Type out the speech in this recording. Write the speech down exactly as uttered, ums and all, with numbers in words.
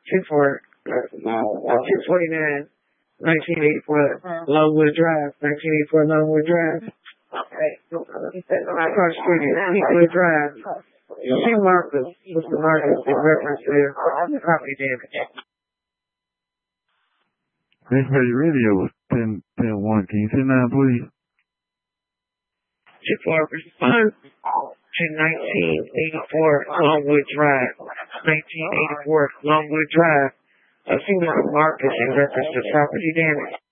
two forty, two forty-nine, nineteen eighty-four Longwood Drive, nineteen eighty-four Longwood Drive. Okay. Across the street, Longwood Drive. See Marcus, Mister Marcus, in reference to property damage. Next page radio was ten, ten, one. Can you sit down, please? two four respond to nineteen eighty-four Longwood Drive, nineteen eighty-four Longwood Drive. I see Mister Marcus in reference to property damage.